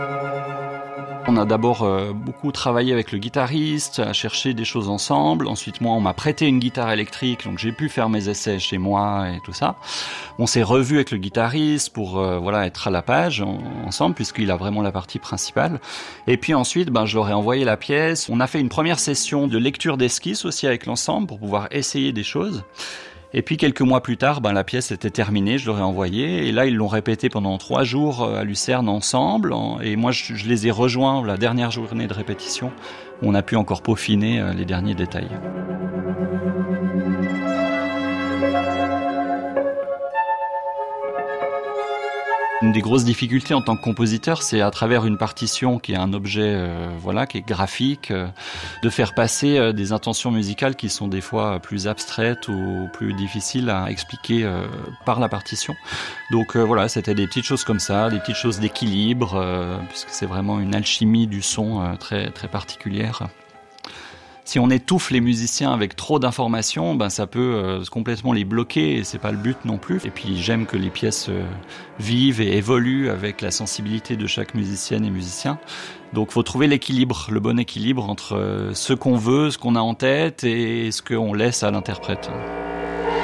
On a d'abord beaucoup travaillé avec le guitariste, à chercher des choses ensemble. Ensuite, moi, on m'a prêté une guitare électrique, donc j'ai pu faire mes essais chez moi et tout ça. On s'est revu avec le guitariste pour être à la page ensemble, puisqu'il a vraiment la partie principale. Et puis ensuite, je leur ai envoyé la pièce. On a fait une première session de lecture d'esquisses aussi avec l'ensemble pour pouvoir essayer des choses. Et puis quelques mois plus tard, la pièce était terminée, je leur ai envoyé. Et là, ils l'ont répété pendant 3 jours à Lucerne ensemble. Et moi, je les ai rejoints la dernière journée de répétition. Où on a pu encore peaufiner les derniers détails. Une des grosses difficultés en tant que compositeur, c'est à travers une partition qui est un objet qui est graphique, de faire passer des intentions musicales qui sont des fois plus abstraites ou plus difficiles à expliquer par la partition. Donc c'était des petites choses comme ça, des petites choses d'équilibre, puisque c'est vraiment une alchimie du son très très particulière. Si on étouffe les musiciens avec trop d'informations, ça peut complètement les bloquer et c'est pas le but non plus. Et puis j'aime que les pièces vivent et évoluent avec la sensibilité de chaque musicienne et musicien. Donc faut trouver l'équilibre, le bon équilibre entre ce qu'on veut, ce qu'on a en tête et ce qu'on laisse à l'interprète.